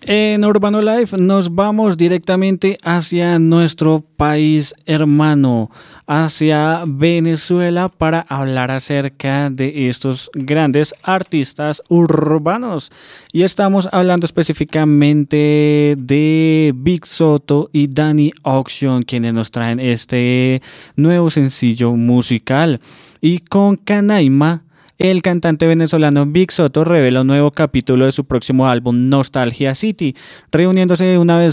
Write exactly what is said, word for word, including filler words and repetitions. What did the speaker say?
En Urbano Life nos vamos directamente hacia nuestro país hermano, hacia Venezuela, para hablar acerca de estos grandes artistas urbanos. Y estamos hablando específicamente de Big Soto y Danny Auction, quienes nos traen este nuevo sencillo musical. Y con Canaima, el cantante venezolano Big Soto revela un nuevo capítulo de su próximo álbum Nostalgia City, reuniéndose una vez